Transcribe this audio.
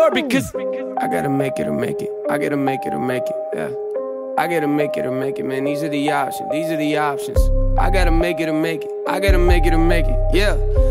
hard because I gotta make it or make it. I gotta make it or make it, yeah. I gotta make it or make it, man. These are the options. These are the options. I gotta make it or make it. I gotta make it or make it, yeah.